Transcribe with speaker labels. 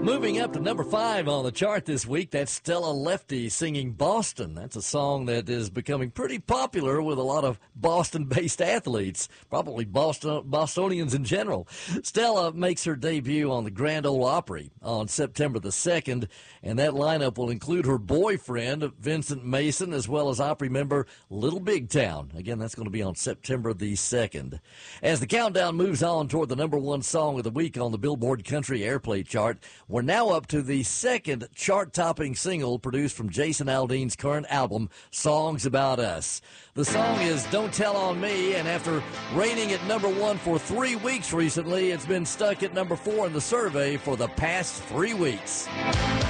Speaker 1: Moving up to number 5 on the chart this week, that's Stella Lefty singing Boston. That's a song that is becoming pretty popular with a lot of Boston-based athletes, probably Bostonians in general. Stella makes her debut on the Grand Ole Opry on September the 2nd, and that lineup will include her boyfriend, Vincent Mason, as well as Opry member Little Big Town. Again, that's going to be on September the 2nd. As the countdown moves on toward the number 1 song of the week on the Billboard Country Airplay chart, we're now up to the second chart-topping single produced from Jason Aldean's current album, Songs About Us. The song is Don't Tell on Me, and after reigning at number 1 for 3 weeks recently, it's been stuck at number 4 in the survey for the past 3 weeks.